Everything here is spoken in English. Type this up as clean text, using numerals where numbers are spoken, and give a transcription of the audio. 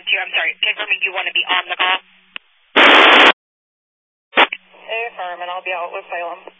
you. I'm sorry. Confirming you want to be on the call. Hey, Harmon. I'll be out with Salem.